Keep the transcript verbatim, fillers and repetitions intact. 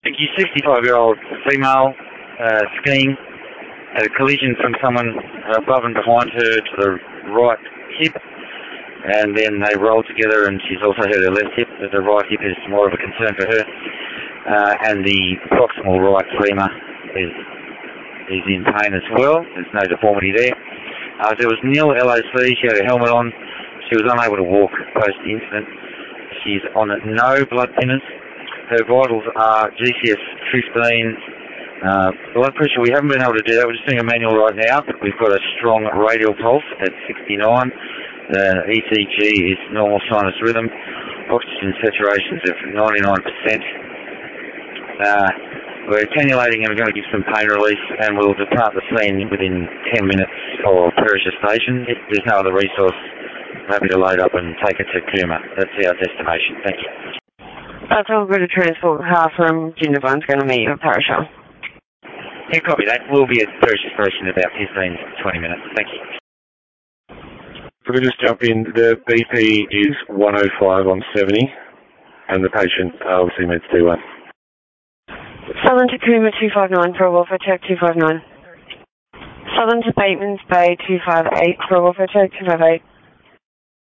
A sixty-five-year-old female uh, skiing had a collision from someone above and behind her to the right hip, and then they rolled together, and she's also hurt her left hip. The right hip is more of a concern for her, uh, and the proximal right femur is is in pain as well. There's no deformity there. Uh, there was nil L O C. She had a helmet on. She was unable to walk post-incident. She's on no blood thinners. Her vitals are G C S fifteen. Uh, blood pressure, we haven't been able to do that. We're just doing a manual right now, but we've got a strong radial pulse at sixty-nine. The E C G is normal sinus rhythm. Oxygen saturations of ninety-nine percent. Uh, we're attenuating and we're going to give some pain relief, and we'll depart the scene within ten minutes for Perisher Station. If there's no other resource, I'm happy to load up and take it to Cooma. That's our destination. Thank you. That's all good to transport car from Jindabyne's going to meet you at Perisher. Yeah, copy that. We'll be at Perisher Station in about fifteen to twenty minutes. Thank you. If we could just jump in, the B P is one oh five on seventy, and the patient obviously needs T one. Southern to Cooma two five nine for a welfare check two five nine. Southern to Bateman's Bay two five eight for a welfare check two five eight.